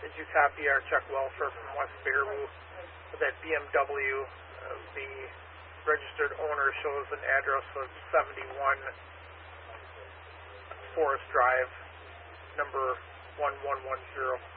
Did you copy our Chuck Welfer from West Baraboo? That BMW, the registered owner shows an address of 71 Forest Drive, number 1110.